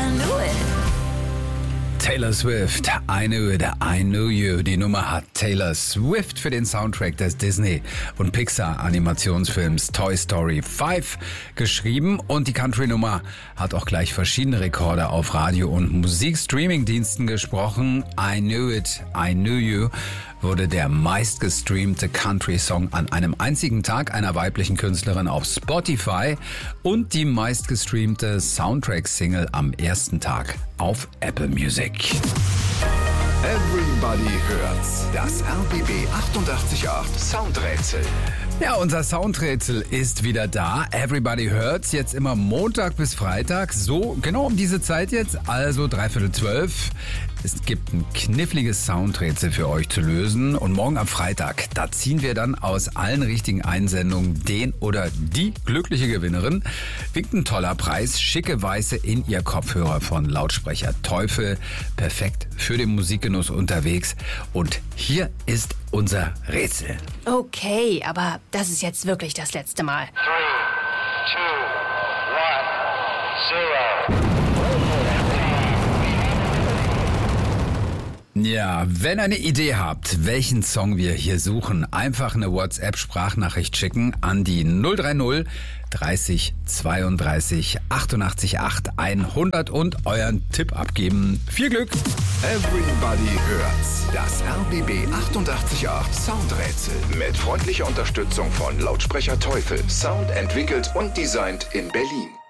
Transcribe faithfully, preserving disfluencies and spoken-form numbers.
I knew it. Taylor Swift, I Knew It, I Knew You. Die Nummer hat Taylor Swift für den Soundtrack des Disney- und Pixar-Animationsfilms Toy Story fünf geschrieben. Und die Country-Nummer hat auch gleich verschiedene Rekorde auf Radio- und Musikstreaming-Diensten gesprochen. I Knew It, I Knew You wurde der meistgestreamte Country-Song an einem einzigen Tag einer weiblichen Künstlerin auf Spotify und die meistgestreamte Soundtrack-Single am ersten Tag auf Apple Music. Everybody hört's. Das R B B achtundachtzig Komma acht Soundrätsel. Ja, unser Soundrätsel ist wieder da. Everybody hört's. Jetzt immer Montag bis Freitag. So, genau um diese Zeit jetzt. Also dreiviertel zwölf. Es gibt ein kniffliges Soundrätsel für euch zu lösen. Und morgen am Freitag, da ziehen wir dann aus allen richtigen Einsendungen den oder die glückliche Gewinnerin. Winkt ein toller Preis. Schicke Weiße in ihr Kopfhörer von Lautsprecher Teufel. Perfekt für den Musikgenuss unterwegs. Und hier ist unser Rätsel. Okay, aber das ist jetzt wirklich das letzte Mal. Three, two, one, zero. Ja, wenn ihr eine Idee habt, welchen Song wir hier suchen, einfach eine WhatsApp-Sprachnachricht schicken an die null drei null dreißig zweiunddreißig achtundachtzig acht hundert und euren Tipp abgeben. Viel Glück! Everybody hört's. Das R B B achtundachtzig Komma acht Soundrätsel. Mit freundlicher Unterstützung von Lautsprecher Teufel. Sound entwickelt und designt in Berlin.